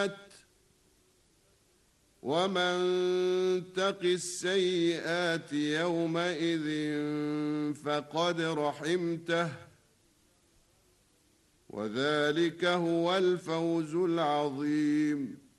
ومن تق السيئات يومئذ فقد رحمته وذلك هو الفوز العظيم.